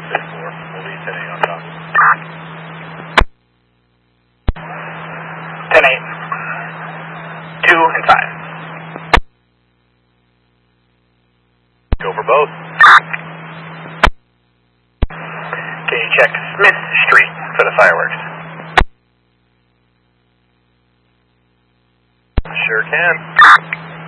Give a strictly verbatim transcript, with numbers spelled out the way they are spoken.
six four. We'll lead ten eight on top. ten eight. two and five. Go for both. Can you check Smith Street for the fireworks? Sure can.